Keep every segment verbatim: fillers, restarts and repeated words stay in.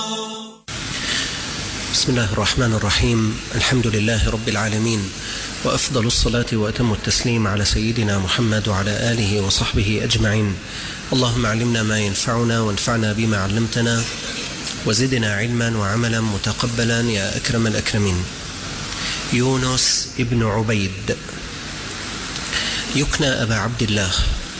بسم الله الرحمن الرحيم. الحمد لله رب العالمين، وأفضل الصلاة وأتم التسليم على سيدنا محمد وعلى آله وصحبه أجمعين. اللهم علمنا ما ينفعنا وانفعنا بما علمتنا وزدنا علما وعملا متقبلا يا أكرم الأكرمين. يونس ابن عبيد يكنى أبا عبد الله.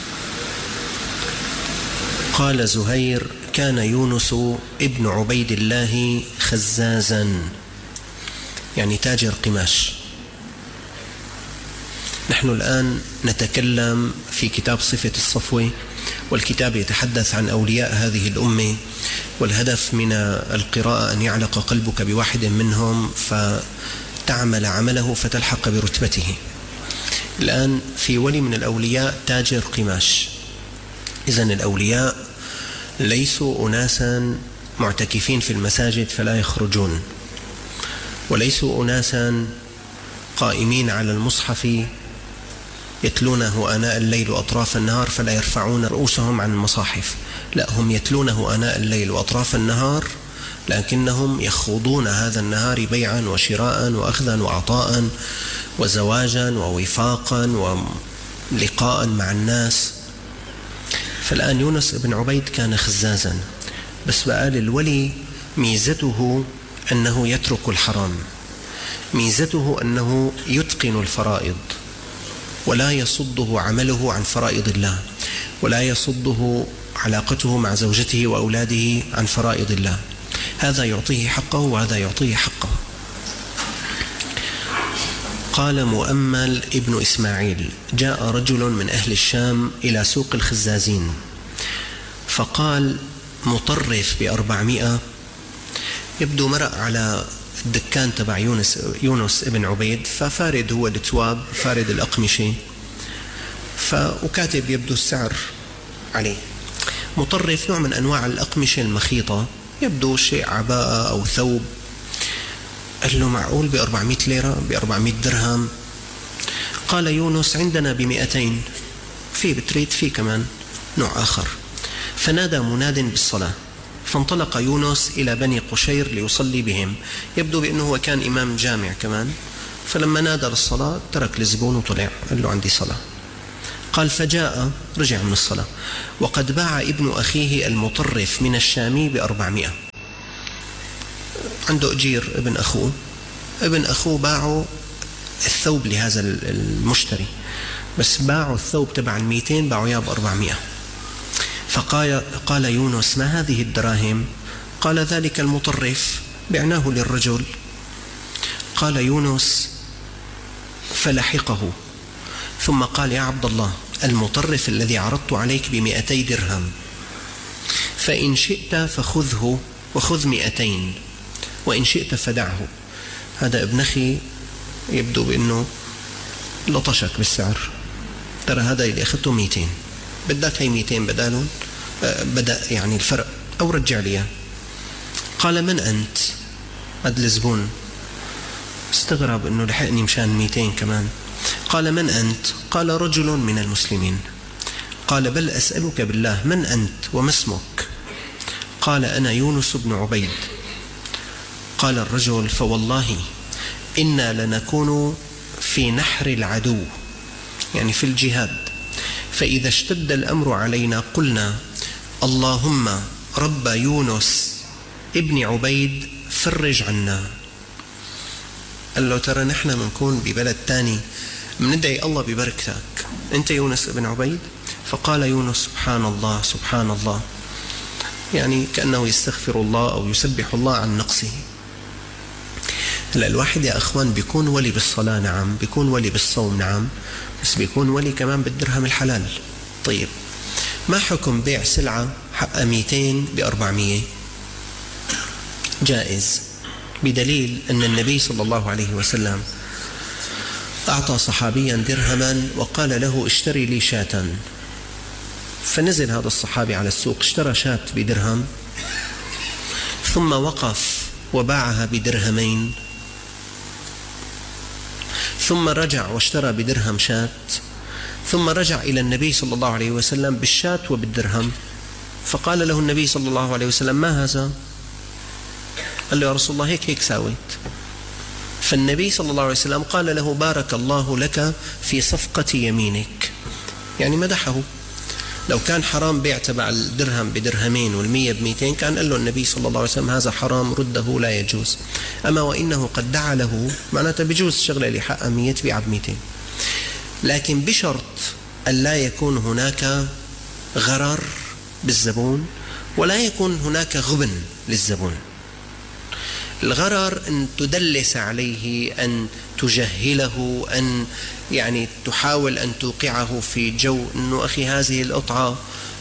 قال زهير: كان يونس ابن عبيد الله خزازا، يعني تاجر قماش. نحن الآن نتكلم في كتاب صفة الصفوة، والكتاب يتحدث عن أولياء هذه الأمة، والهدف من القراءة أن يعلق قلبك بواحد منهم فتعمل عمله فتلحق برتبته. الآن في ولي من الأولياء تاجر قماش. إذن الأولياء ليسوا أناسا معتكفين في المساجد فلا يخرجون، وليسوا أناسا قائمين على المصحف يتلونه آناء الليل وأطراف النهار فلا يرفعون رؤوسهم عن المصاحف، لا، هم يتلونه آناء الليل وأطراف النهار، لكنهم يخوضون هذا النهار بيعا وشراء وأخذا وعطاء وزواجا ووفاقا ولقاء مع الناس. فالآن يونس بن عبيد كان خزازا، بس بقال الولي ميزته أنه يترك الحرام، ميزته أنه يتقن الفرائض ولا يصده عمله عن فرائض الله، ولا يصده علاقته مع زوجته وأولاده عن فرائض الله. هذا يعطيه حقه وهذا يعطيه حقه. قال مؤمل ابن إسماعيل: جاء رجل من أهل الشام إلى سوق الخزازين فقال: مطرف بأربعمائة. يبدو مرق على الدكان تبع يونس, يونس ابن عبيد، ففارد هو التواب، فارد الأقمشة، وكاتب يبدو السعر عليه. مطرف نوع من أنواع الأقمشة المخيطة، يبدو شيء عباءة أو ثوب. قال له: معقول بأربعمائة ليرة، بأربعمائة درهم؟ قال يونس: عندنا بمئتين، في بتريد في كمان نوع آخر. فنادى مناد بالصلاة، فانطلق يونس إلى بني قشير ليصلي بهم. يبدو بأنه هو كان إمام جامع كمان، فلما نادى للصلاة ترك الزبون وطلع، قال له: عندي صلاة. قال: فجاء، رجع من الصلاة، وقد باع ابن أخيه المطرف من الشامي بأربعمائة. عنده أجير ابن أخوه، ابن أخوه باعوا الثوب لهذا المشتري، بس باعوا الثوب تبع المئتين، باعوا إياه بأربعمائة. فقال قال يونس: ما هذه الدراهم؟ قال: ذلك المطرف بعناه للرجل. قال يونس: فلحقه، ثم قال: يا عبد الله، المطرف الذي عرضت عليك بمئتي درهم، فإن شئت فخذه وخذ مئتين، وإن شئت فدعه. هذا ابن أخي يبدو بأنه لطشك بالسعر، ترى هذا اللي أخذته مئتين، بدك هاي مئتين بدالون، بدأ يعني الفرق، أو رجع لي. قال: من أنت؟ هذا الزبون استغرب أنه لحقني مشان مئتين كمان. قال: من أنت؟ قال: رجل من المسلمين. قال: بل أسألك بالله، من أنت وما اسمك؟ قال: أنا يونس بن عبيد. قال الرجل: فوالله إنا لنكون في نحر العدو، يعني في الجهاد، فإذا اشتد الأمر علينا قلنا: اللهم رب يونس ابن عبيد فرج عنا. قال له: ترى نحن منكون ببلد تاني مندعي الله ببركتك، أنت يونس ابن عبيد؟ فقال يونس: سبحان الله سبحان الله، يعني كأنه يستغفر الله أو يسبح الله عن نقصه. هلا الواحد يا أخوان بيكون ولي بالصلاة، نعم، بيكون ولي بالصوم، نعم، بس بيكون ولي كمان بالدرهم الحلال. طيب، ما حكم بيع سلعة حقها مئتين بأربعمائة؟ جائز، بدليل أن النبي صلى الله عليه وسلم أعطى صحابيا درهما وقال له: اشتري لي شاة. فنزل هذا الصحابي على السوق، اشترى شاة بدرهم، ثم وقف وباعها بدرهمين، ثم رجع واشترى بدرهم شاة، ثم رجع إلى النبي صلى الله عليه وسلم بالشاة وبالدرهم، فقال له النبي صلى الله عليه وسلم: ما هذا؟ قال له يا رسول الله هيك هيك ساويت. فالنبي صلى الله عليه وسلم قال له بارك الله لك في صفقة يمينك، يعني مدحه. لو كان حرام بيع تبع الدرهم بدرهمين والمية بميتين كان قال له النبي صلى الله عليه وسلم هذا حرام رده لا يجوز. أما وإنه قد دعا له معناته بيجوز الشغلة اللي حقها مية تبيعها بميتين، لكن بشرط أن لا يكون هناك غرر بالزبون ولا يكون هناك غبن للزبون. الغرر أن تدلس عليه، أن تجهله، أن يعني تحاول أن توقعه في جو أنه أخي هذه القطعة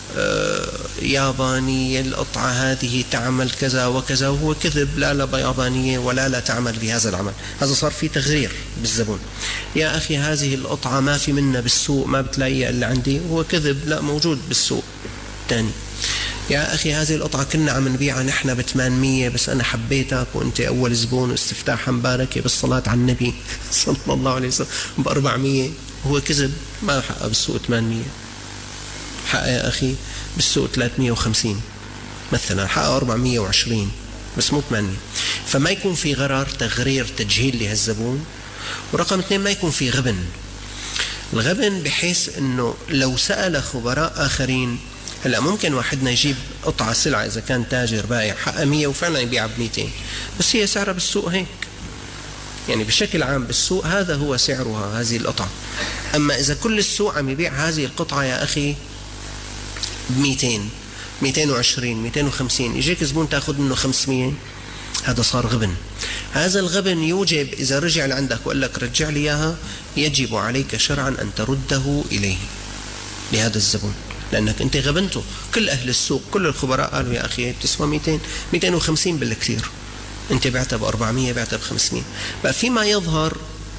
يابانية، القطعة هذه تعمل كذا وكذا، وهو كذب، لا لا يابانية ولا لا تعمل بهذا العمل. هذا صار في تغرير بالزبون. يا أخي هذه القطعة ما في منها بالسوق، ما بتلاقيها إلا عندي، وهو كذب، لا موجود بالسوق تاني. يا أخي هذه القطعة كنا عم نبيعها نحن بثمانمية بس أنا حبيتك وأنت أول زبون واستفتاحا مباركة بالصلاة على النبي صلى الله عليه وسلم بأربعمية، وهو كذب، ما حقها بالسوق ثمانمية، حقها يا أخي بالسوق ثلاثمية وخمسين مثلا، حقها أربعمية وعشرين بس مو ثمانمية. فما يكون في غرر، تغرير، تجهيل لهالزبون. ورقم اثنين ما يكون في غبن. الغبن بحيث أنه لو سأل خبراء آخرين، هلا ممكن واحدنا يجيب قطعة سلعة إذا كان تاجر بائع حقها مية وفعلا يبيعها بميتين، بس هي سعرها بالسوق هيك، يعني بشكل عام بالسوق هذا هو سعرها هذه القطعة. أما إذا كل السوق عم يبيع هذه القطعة يا أخي بميتين، ميتين وعشرين، ميتين وخمسين، يجيك زبون تأخذ منه خمسمية، هذا صار غبن. هذا الغبن يوجب إذا رجع لعندك وقال لك رجع لي إياها، يجب عليك شرعا أن ترده إليه لهذا الزبون، لأنك أنت غبنته. كل أهل السوق كل الخبراء قالوا يا أخي بتسوى ميتين، ميتين وخمسين بالكثير، أنت بعتها بأربعمية، بعتها بخمسمية. بقى فيما يظهر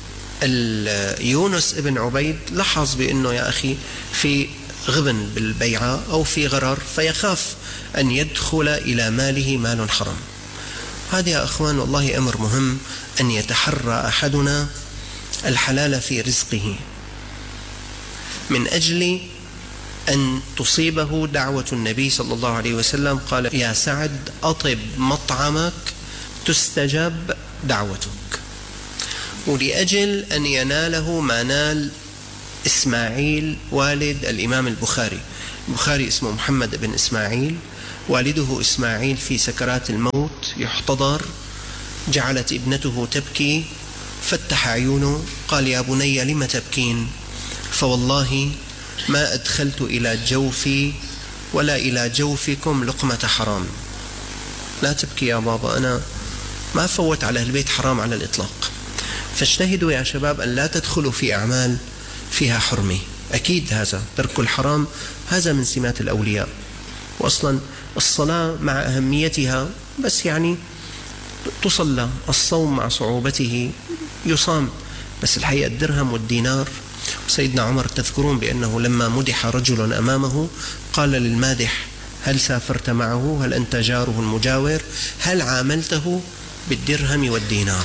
يونس ابن عبيد لاحظ بأنه يا أخي في غبن بالبيعة أو في غرر، فيخاف أن يدخل إلى ماله مال حرام. هذا يا أخوان والله أمر مهم، أن يتحرى أحدنا الحلال في رزقه من أجل أن تصيبه دعوة النبي صلى الله عليه وسلم. قال يا سعد أطب مطعمك تستجاب دعوتك. ولأجل أن يناله ما نال إسماعيل والد الإمام البخاري. البخاري اسمه محمد بن إسماعيل، والده إسماعيل في سكرات الموت يحتضر، جعلت ابنته تبكي، فتح عيونه قال يا بني لم تبكين؟ فوالله ما أدخلت إلى جوفي ولا إلى جوفكم لقمة حرام. لا تبكي يا بابا، أنا ما فوت على البيت حرام على الإطلاق. فاجتهدوا يا شباب أن لا تدخلوا في أعمال فيها حرمة. أكيد هذا ترك الحرام هذا من سمات الأولياء، وأصلا الصلاة مع أهميتها بس يعني تصلى، الصوم مع صعوبته يصام، بس الحقيقة الدرهم والدينار. سيدنا عمر تذكرون بأنه لما مدح رجل أمامه قال للمادح هل سافرت معه؟ هل أنت جاره المجاور؟ هل عاملته بالدرهم والدينار؟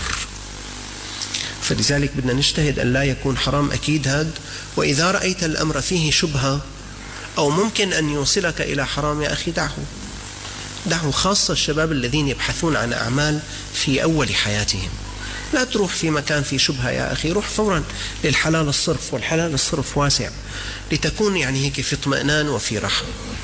فلذلك بدنا نجتهد أن لا يكون حرام أكيد هذا. وإذا رأيت الأمر فيه شبهة أو ممكن أن يوصلك إلى حرام يا أخي دعه دعه، خاصة الشباب الذين يبحثون عن أعمال في أول حياتهم. لا تروح في مكان في شبهة يا أخي، روح فورا للحلال الصرف، والحلال الصرف واسع، لتكون يعني هيك في اطمئنان وفي راحة.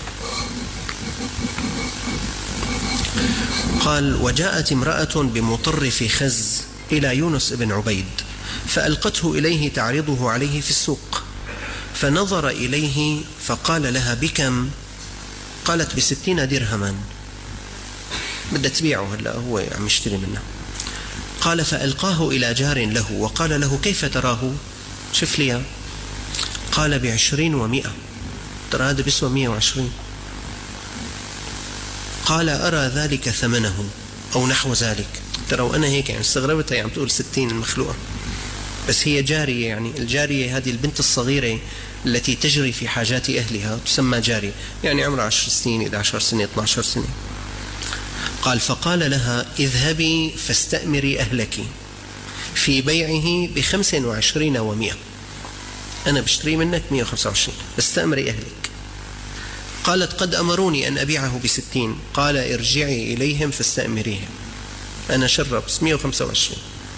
قال وجاءت امرأة بمطرف خز إلى يونس بن عبيد فألقته إليه تعرضه عليه في السوق، فنظر إليه فقال لها بكم؟ قالت بستين درهما، بدها تبيعه هلا هو عم يشتري منه. قال فألقاه إلى جار له وقال له كيف تراه؟ شوف لي. قال بعشرين ومئة، ترى هذا بيسوى مئة وعشرين. قال أرى ذلك ثمنه أو نحو ذلك. ترى وأنا هيك يعني استغربتها، يعني بتقول ستين المخلوقة، بس هي جارية، يعني الجارية هذه البنت الصغيرة التي تجري في حاجات أهلها تسمى جارية، يعني عمرها عشر سنين إلى عشر سنين اثنى عشر سنة. قال فقال لها اذهبي فاستأمري أهلك في بيعه بخمس وعشرين ومئة، أنا بشتري منك مئة وخمسة وعشرين، استأمري أهلك. قالت قد أمروني أن أبيعه بستين. قال ارجعي إليهم فاستأمريهم. أنا شرب بس مئة وخمسة وعشرين.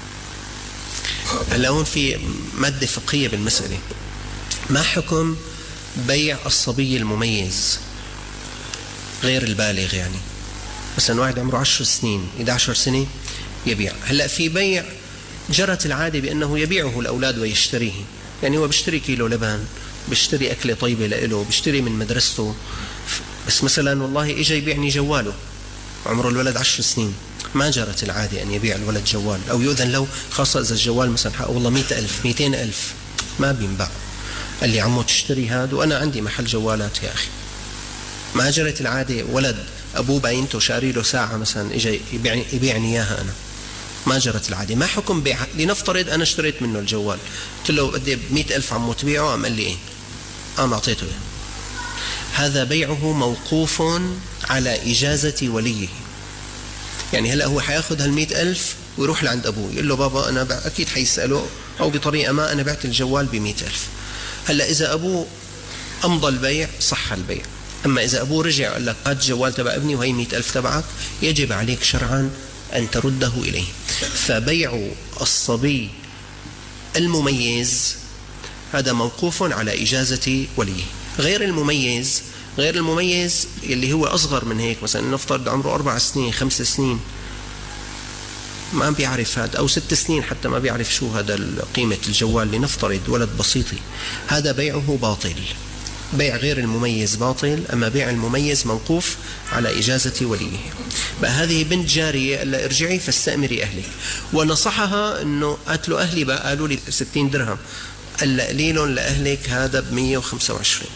هلا هون في مادة فقهية بالمسألة. ما حكم بيع الصبي المميز غير البالغ؟ يعني مثلا واحد عمره عشر سنين إحدى عشرة سنة يبيع. هلا في بيع جرت العادة بأنه يبيعه الأولاد ويشتريه، يعني هو بيشتري كيلو لبن، بيشتري أكلة طيبة لإله، بيشتري من مدرسته. بس مثلا والله إجا يبيعني جواله، عمره الولد عشر سنين، ما جرت العادة أن يبيع الولد جوال أو يؤذن له، خاصة إذا الجوال مثلا حقه والله مئة ألف مئتين ألف ما بينباع. قال لي عمو تشتري هذا وأنا عندي محل جوالات يا أخي. ما جرت العادة ولد أبوه باينته شاري له ساعة مثلا إجا يبيعني, يبيعني إياها أنا. ما جرت العادة. ما حكم بيع؟ لنفترض أنا اشتريت منه الجوال، قلت له بدي بمئة ألف عمو تبيعه، قام قال لي إيه؟ قام أعطيته إيه. هذا بيعه موقوف على إجازة وليه. يعني هلأ هو حياخد هالمئة ألف ويروح لعند أبوه يقول له بابا أنا أكيد حيسأله أو بطريقة ما أنا بعت الجوال بمئة ألف. هلأ إذا أبوه أمضى البيع صح البيع، أما إذا أبوه رجع قال لك هات الجوال تبع ابني وهي مئة ألف تبعك، يجب عليك شرعا أن ترده إليه. فبيع الصبي المميز هذا موقوف على إجازة وليه. غير المميز غير المميز اللي هو أصغر من هيك، مثلا نفترض عمره أربع سنين خمس سنين ما بيعرف هذا، أو ست سنين حتى ما بيعرف شو هذا قيمة الجوال، لنفترض ولد بسيطي، هذا بيعه باطل. بيع غير المميز باطل، أما بيع المميز موقوف على إجازة وليه. بقى هذه بنت جارية قال ارجعي فاستأمري أهلك، ونصحها أنه قالوا أهلي بقى قالوا لي ستين درهم، قال قليل لأهلك هذا بمية وخمسة وعشرين.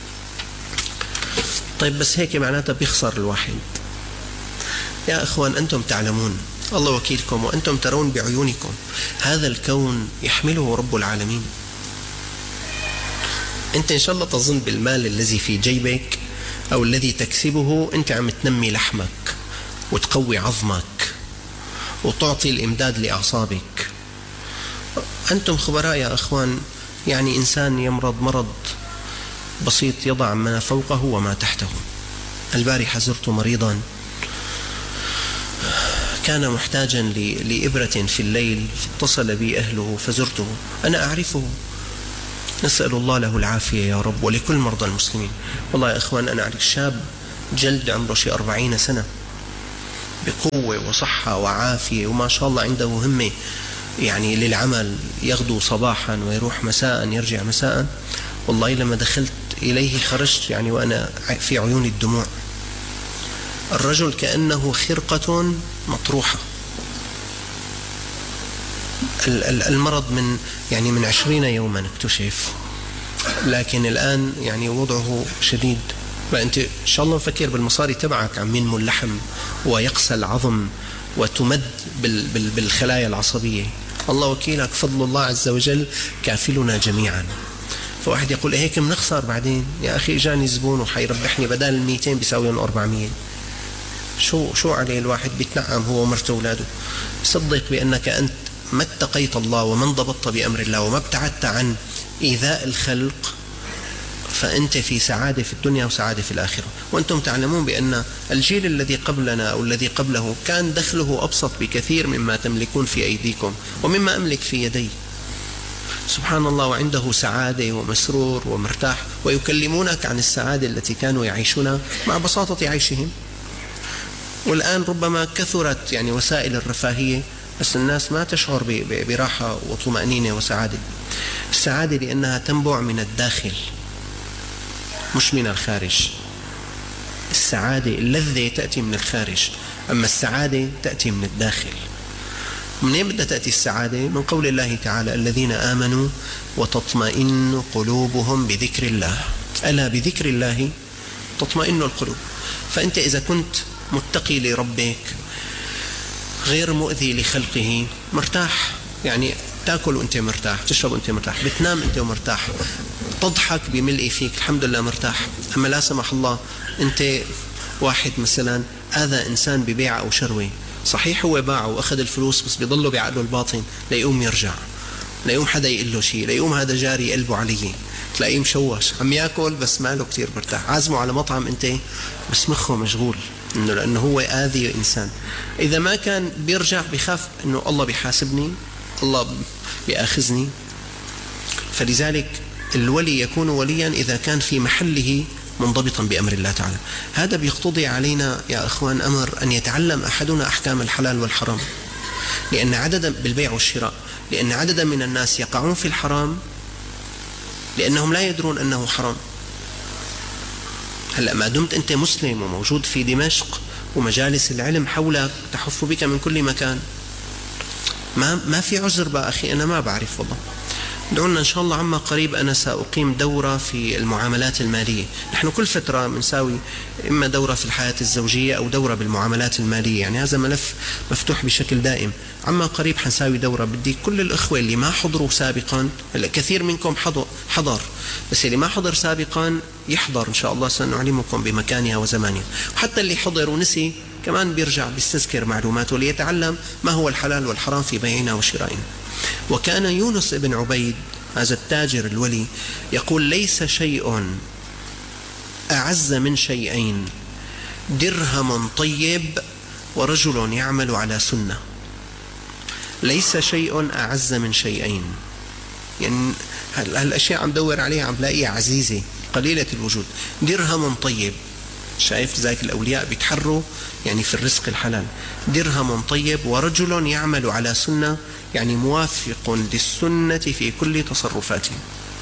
طيب بس هيك معناتها بيخسر الواحد. يا أخوان أنتم تعلمون، الله وكيلكم، وأنتم ترون بعيونكم هذا الكون يحمله رب العالمين. أنت إن شاء الله تظن بالمال الذي في جيبك أو الذي تكسبه أنت عم تنمي لحمك وتقوي عظمك وتعطي الإمداد لأعصابك. أنتم خبراء يا أخوان. يعني إنسان يمرض مرض بسيط يضع ما فوقه وما تحته. البارحة زرت مريضا كان محتاجا لإبرة في الليل، فاتصل بي أهله فزرته. أنا أعرفه، نسأل الله له العافية يا رب ولكل مرضى المسلمين. والله يا إخوان أنا أعرف شاب جلد عمره شي أربعين سنة بقوة وصحة وعافية وما شاء الله عنده همة يعني للعمل، يغدو صباحا ويروح مساء يرجع مساء. والله لما دخلت إليه خرجت يعني وأنا في عيوني الدموع. الرجل كأنه خرقة مطروحة. المرض من يعني من عشرين يوما اكتشف، لكن الآن يعني وضعه شديد. فأنت إن شاء الله مفكر بالمصاري تبعك عم ينمو اللحم ويقسى العظم وتمد بالخلايا العصبية. الله وكيلك، فضل الله عز وجل كافلنا جميعا. فواحد يقول هيك منخسر بعدين. يا أخي إجاني زبون وحيربحني بدل الميتين بيساويهم أربعمية، شو شو عليه الواحد بيتنعم هو ومرته وأولاده. صدق بأنك أنت ما اتقيت الله وما انضبطت بأمر الله وما ابتعدت عن إيذاء الخلق، فأنت في سعادة في الدنيا وسعادة في الآخرة. وأنتم تعلمون بأن الجيل الذي قبلنا أو الذي قبله كان دخله أبسط بكثير مما تملكون في أيديكم ومما أملك في يدي. سبحان الله، وعنده سعادة ومسرور ومرتاح، ويكلمونك عن السعادة التي كانوا يعيشونها مع بساطة عيشهم. والآن ربما كثرت يعني وسائل الرفاهية، بس الناس ما تشعر براحة وطمأنينة وسعادة. السعادة لأنها تنبع من الداخل مش من الخارج. السعادة اللذة تأتي من الخارج، أما السعادة تأتي من الداخل. منين بدها تأتي السعادة؟ من قول الله تعالى الذين آمنوا وتطمئن قلوبهم بذكر الله، ألا بذكر الله تطمئن القلوب. فأنت إذا كنت متقي لربك غير مؤذي لخلقه مرتاح، يعني تأكل وأنت مرتاح، تشرب وأنت مرتاح، بتنام أنت مرتاح، تضحك بملء فيك الحمد لله مرتاح. أما لا سمح الله أنت واحد مثلا آذى إنسان ببيع أو شروه، صحيح هو باعه وأخذ الفلوس بس بيضله بعقله الباطن ليقوم يرجع، ليقوم حدا يقول له شيء، ليقوم هذا جاري يقلبه عليه، تلاقيه مشوش عم يأكل بس ماله كتير مرتاح. عازمه على مطعم أنت بس مخه مشغول، إنه لأنه هو آذي إنسان. إذا ما كان بيرجع بيخاف إنه الله بيحاسبني، الله بيأخذني. فلذلك الولي يكون وليا إذا كان في محله منضبطا بأمر الله تعالى. هذا بيقتضي علينا يا أخوان أمر أن يتعلم أحدنا أحكام الحلال والحرام، لأن عددا بالبيع والشراء، لأن عددا من الناس يقعون في الحرام لأنهم لا يدرون أنه حرام. هلأ ما دمت أنت مسلم وموجود في دمشق ومجالس العلم حولك تحف بك من كل مكان، ما ما في عذر بقى أخي أنا ما بعرف والله. دعونا إن شاء الله عما قريب أنا سأقيم دورة في المعاملات المالية. نحن كل فترة بنساوي إما دورة في الحياة الزوجية أو دورة بالمعاملات المالية، يعني هذا ملف مفتوح بشكل دائم. عما قريب حنساوي دورة، بدي كل الأخوة اللي ما حضروا سابقا، هلا كثير منكم حضر, حضر بس اللي ما حضر سابقا يحضر إن شاء الله، سنعلمكم بمكانها وزمانها. وحتى اللي حضر ونسي كمان بيرجع بيستذكر معلوماته ليتعلم ما هو الحلال والحرام في بيعنا وشرائنا. وكان يونس بن عبيد هذا التاجر الولي يقول: ليس شيء أعز من شيئين، درهم طيب ورجل يعمل على سنة. ليس شيء أعز من شيئين، يعني هالأشياء عم دور عليها عم لاقيها عزيزة قليلة الوجود. درهم طيب، شايف ذاك الأولياء بيتحروا يعني في الرزق الحلال. درهم طيب ورجل يعمل على سنة، يعني موافق للسنة في كل تصرفاته.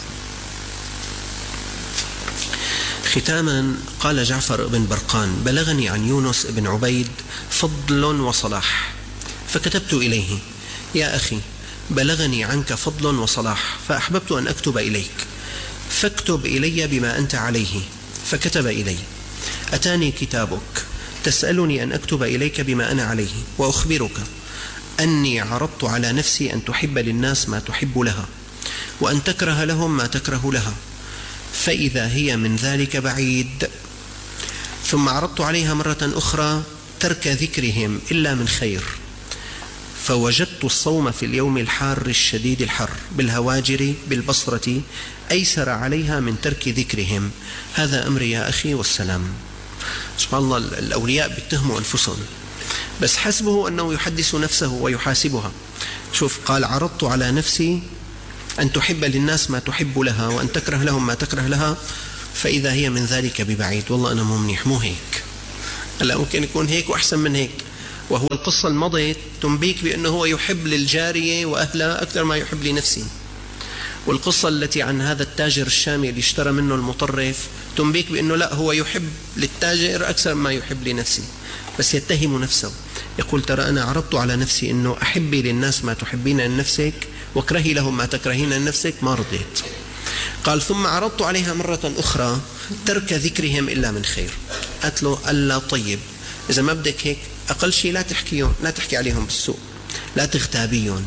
ختاما قال جعفر بن برقان: بلغني عن يونس بن عبيد فضل وصلاح فكتبت إليه: يا أخي بلغني عنك فضل وصلاح فأحببت أن أكتب إليك، فاكتب إلي بما أنت عليه. فكتب إلي: أتاني كتابك تسألني أن أكتب إليك بما أنا عليه، وأخبرك أني عرضت على نفسي أن تحب للناس ما تحب لها، وأن تكره لهم ما تكره لها، فإذا هي من ذلك بعيد. ثم عرضت عليها مرة أخرى ترك ذكرهم إلا من خير، فوجدت الصوم في اليوم الحار الشديد الحر بالهواجر بالبصرة أيسر عليها من ترك ذكرهم. هذا أمري يا أخي والسلام. سبحان الله، الأولياء بيتهموا أنفسهم، بس حسبه أنه يحدث نفسه ويحاسبها. شوف، قال: عرضت على نفسي أن تحب للناس ما تحب لها، وأن تكره لهم ما تكره لها، فإذا هي من ذلك ببعيد. والله أنا مو منيح، مو هيك. هلا ممكن يكون هيك وأحسن من هيك. وهو القصة المضيت تنبيك بأنه هو يحب للجارية وأهلها أكثر ما يحب لنفسه. والقصة التي عن هذا التاجر الشامي اللي اشترى منه المطرف تنبيك بأنه لا، هو يحب للتاجر أكثر ما يحب لنفسه، بس يتهم نفسه. يقول: ترى أنا عرضت على نفسي أنه أحبي للناس ما تحبين لنفسك واكرهي لهم ما تكرهين لنفسك، ما رضيت. قال: ثم عرضت عليها مرة أخرى ترك ذكرهم إلا من خير. قالت له: ألا طيب، إذا ما بدك هيك أقل شيء لا تحكيهم، لا تحكي عليهم بالسوء، لا تغتابيهم.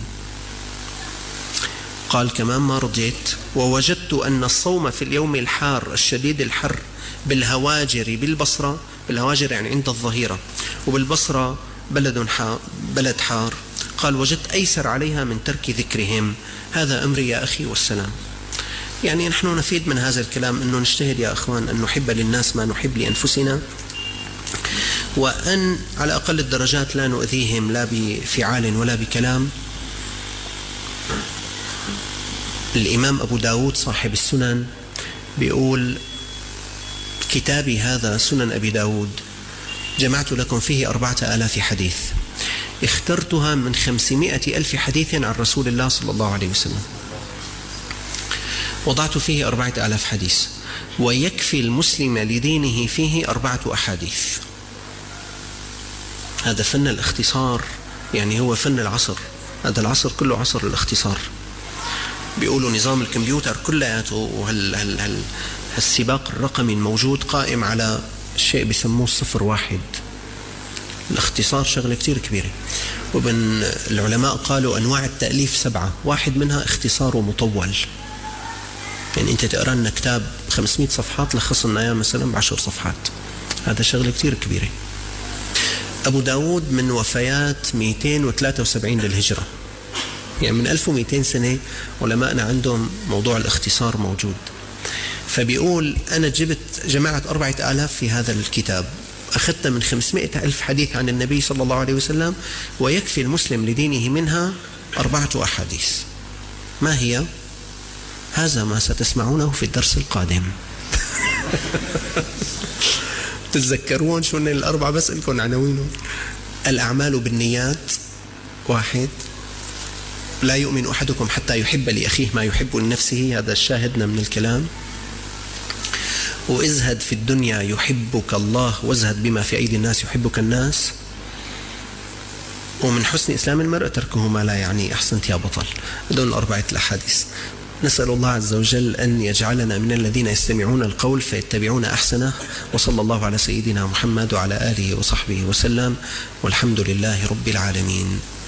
قال: كمان ما رضيت. ووجدت أن الصوم في اليوم الحار الشديد الحر بالهواجر بالبصرة، بالهواجر يعني عند الظهيرة، وبالبصرة بلد حار بلد حار. قال: وجدت أيسر عليها من ترك ذكرهم. هذا أمري يا أخي والسلام. يعني نحن نفيد من هذا الكلام أنه نجتهد يا أخوان أن نحب للناس ما نحب لأنفسنا، وأن على أقل الدرجات لا نؤذيهم لا بفعال ولا بكلام. الإمام أبو داود صاحب السنن بيقول: كتابي هذا سنن أبي داود جمعت لكم فيه أربعة آلاف حديث، اخترتها من خمسمائة ألف حديث عن رسول الله صلى الله عليه وسلم، وضعت فيه أربعة آلاف حديث، ويكفي المسلم لدينه فيه أربعة أحاديث. هذا فن الاختصار، يعني هو فن العصر. هذا العصر كله عصر الاختصار. بيقولوا نظام الكمبيوتر كلياته وهالسباق الرقمي الموجود قائم على شيء بيسموه الصفر واحد. الاختصار شغلة كتير كبيرة. وبن العلماء قالوا أنواع التأليف سبعة، واحد منها اختصار مطول، يعني أنت تقرأ لنا كتاب خمسمائة صفحات لخص لنا إياه مثلا بعشر صفحات. هذا شغلة كتير كبيرة. أبو داود من وفيات مئتين وثلاثة وسبعين للهجرة، يعني من ألف ومئتين سنة علماءنا عندهم موضوع الاختصار موجود. فبيقول: أنا جبت جمعت أربعة آلاف في هذا الكتاب، أخذت من خمسمائة ألف حديث عن النبي صلى الله عليه وسلم، ويكفي المسلم لدينه منها أربعة أحاديث. ما هي؟ هذا ما ستسمعونه في الدرس القادم. تتذكرون شو الأربعة؟ بس لكم عناوينه. الأعمال بالنيات، واحد. لا يؤمن أحدكم حتى يحب لأخيه ما يحب لنفسه، هذا الشاهدنا من الكلام. وازهد في الدنيا يحبك الله، وازهد بما في أيدي الناس يحبك الناس. ومن حسن إسلام المرء تركه ما لا يعني. أحسنت يا بطل. هذول الأربعة الأحاديث. نسأل الله عز وجل أن يجعلنا من الذين يستمعون القول فيتبعون أحسنه. وصلى الله على سيدنا محمد وعلى آله وصحبه وسلم، والحمد لله رب العالمين.